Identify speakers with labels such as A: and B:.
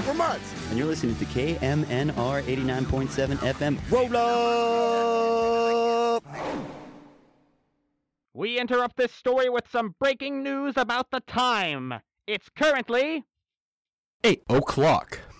A: for months.
B: And you're listening to KMNR 89.7 FM. Roll up!
C: We interrupt this story with some breaking news about the time. It's currently
D: 8 o'clock.